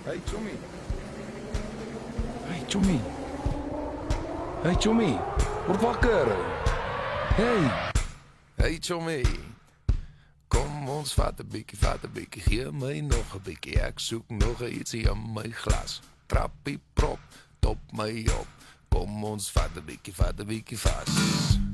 Hey, Tommy. Hey, Tommy. Hey, Tommy. Word wakker. Hey. Hey Tommy, kom ons vat 'n bietjie, gee my nog 'n bietjie. Ek soek nog iets in my glas. Trappie prop, top my op. Kom ons vat 'n bietjie vas.